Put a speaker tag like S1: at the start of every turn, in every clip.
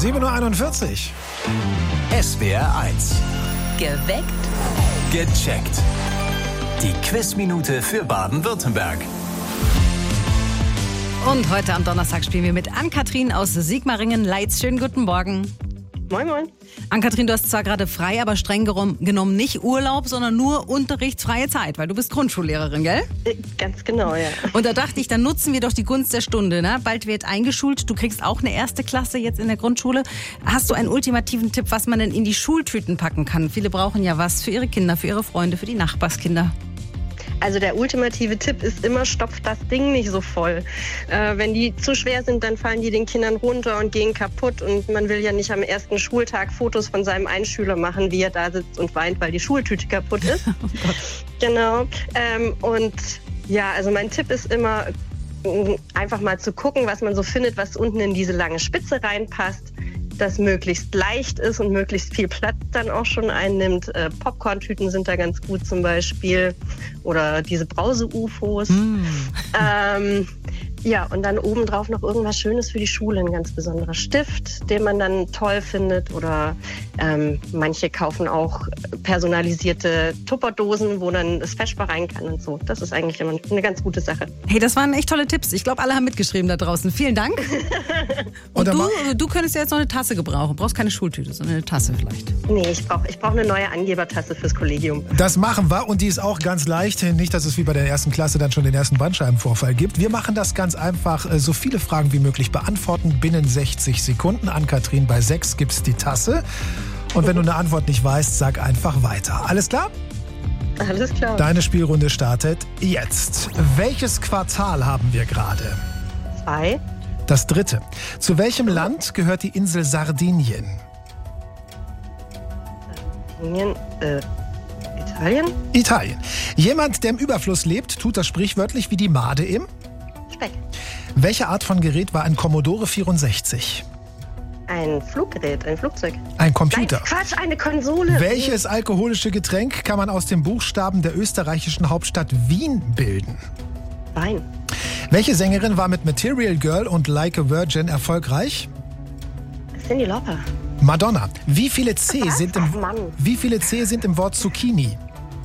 S1: 7:41 Uhr.
S2: SWR 1.
S3: Geweckt.
S2: Gecheckt. Die Quizminute für Baden-Württemberg.
S3: Und heute am Donnerstag spielen wir mit Ann-Kathrin aus Sigmaringen-Leitz. Schönen guten Morgen.
S4: Moin, moin.
S3: Ann-Kathrin, du hast zwar gerade frei, aber streng genommen nicht Urlaub, sondern nur unterrichtsfreie Zeit, weil du bist Grundschullehrerin, gell?
S4: Ganz genau, ja.
S3: Und da dachte ich, dann nutzen wir doch die Gunst der Stunde. Ne? Bald wird eingeschult, du kriegst auch eine erste Klasse jetzt in der Grundschule. Hast du einen ultimativen Tipp, was man denn in die Schultüten packen kann? Viele brauchen ja was für ihre Kinder, für ihre Freunde, für die Nachbarskinder.
S4: Also der ultimative Tipp ist immer, stopft das Ding nicht so voll. Wenn die zu schwer sind, dann fallen die den Kindern runter und gehen kaputt. Und man will ja nicht am ersten Schultag Fotos von seinem Einschüler machen, wie er da sitzt und weint, weil die Schultüte kaputt ist.
S3: Oh Gott.
S4: Genau. Und ja, also mein Tipp ist immer, einfach mal zu gucken, was man so findet, was unten in diese lange Spitze reinpasst, das möglichst leicht ist und möglichst viel Platz dann auch schon einnimmt. Popcorn-Tüten sind da ganz gut zum Beispiel. Oder diese Brause-UFOs. Ja, und dann obendrauf noch irgendwas Schönes für die Schule. Ein ganz besonderer Stift, den man dann toll findet. Oder manche kaufen auch personalisierte Tupperdosen, wo dann das Feschbar rein kann und so. Das ist eigentlich immer eine ganz gute Sache.
S3: Hey, das waren echt tolle Tipps. Ich glaube, alle haben mitgeschrieben da draußen. Vielen Dank. Und du könntest ja jetzt noch eine Tasse gebrauchen. Du brauchst keine Schultüte, sondern eine Tasse vielleicht.
S4: Nee, ich brauch eine neue Angebertasse fürs Kollegium.
S1: Das machen wir und die ist auch ganz leicht. Nicht, dass es wie bei der ersten Klasse dann schon den ersten Bandscheibenvorfall gibt. Wir machen das ganz einfach. So viele Fragen wie möglich beantworten binnen 60 Sekunden. Ann-Kathrin, bei 6 gibt's die Tasse. Und wenn du eine Antwort nicht weißt, sag einfach weiter. Alles klar?
S4: Alles klar.
S1: Deine Spielrunde startet jetzt. Welches Quartal haben wir gerade?
S4: 2.
S1: Das 3. Zu welchem Land gehört die Insel Sardinien?
S4: Italien?
S1: Italien. Jemand, der im Überfluss lebt, tut das sprichwörtlich wie die Made im?
S4: Speck.
S1: Welche Art von Gerät war ein Commodore 64?
S4: Ein Fluggerät, ein Flugzeug.
S1: Ein Computer.
S4: Nein, Quatsch, eine Konsole.
S1: Welches alkoholische Getränk kann man aus den Buchstaben der österreichischen Hauptstadt Wien bilden?
S4: Wein.
S1: Welche Sängerin war mit Material Girl und Like a Virgin erfolgreich?
S4: Cyndi Lauper.
S1: Madonna. Wie viele C sind
S4: Mann.
S1: im Wort Zucchini?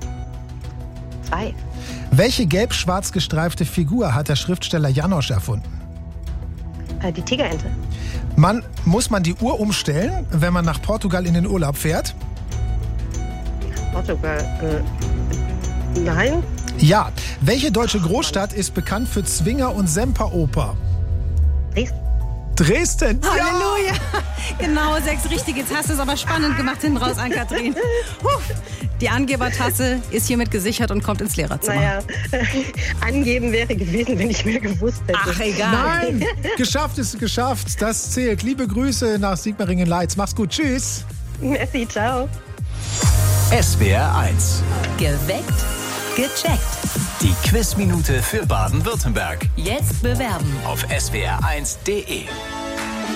S4: 2.
S1: Welche gelb-schwarz gestreifte Figur hat der Schriftsteller Janosch erfunden?
S4: Die Tigerente.
S1: Muss man die Uhr umstellen, wenn man nach Portugal in den Urlaub fährt?
S4: Portugal. Nein.
S1: Ja. Welche deutsche Großstadt ist bekannt für Zwinger- und Semperoper?
S4: Dresden.
S1: Dresden. Ja!
S3: Halleluja. Genau, 6 richtig. Jetzt hast du es aber spannend gemacht hinten raus, Ann-Kathrin. Die Angebertasse ist hiermit gesichert und kommt ins Lehrerzimmer.
S4: Naja, angeben wäre gewesen, wenn ich mehr gewusst hätte.
S3: Ach, egal.
S1: Nein, geschafft ist geschafft. Das zählt. Liebe Grüße nach Sigmaringen-Leitz. Mach's gut. Tschüss.
S4: Merci, ciao.
S2: SWR 1.
S3: Geweckt. Gecheckt.
S2: Die Quizminute für Baden-Württemberg.
S3: Jetzt bewerben.
S2: Auf swr1.de.